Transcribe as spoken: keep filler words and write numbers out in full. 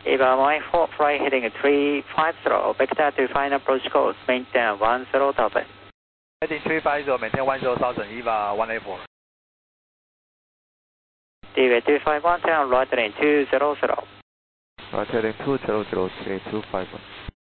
Eva Mike four, flight heading three five zero, vector to final approach course, maintain one zero thousand. Heading three five zero, maintain one zero thousand, Eva one eight four. Eva two five one, turn right heading two zero zero. Right heading two zero zero, three two five one.